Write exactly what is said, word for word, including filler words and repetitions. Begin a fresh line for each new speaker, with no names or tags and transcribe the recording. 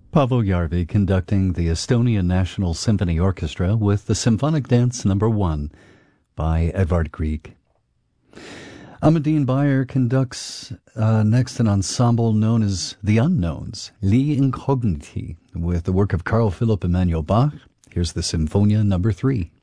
Paavo Järvi conducting the Estonian National Symphony Orchestra with the Symphonic Dance Number One by Edvard Grieg. Amadine Bayer conducts uh, next an ensemble known as The Unknowns, Li Incogniti, with the work of Carl Philipp Emanuel Bach. Here's the Symphonia Number Three.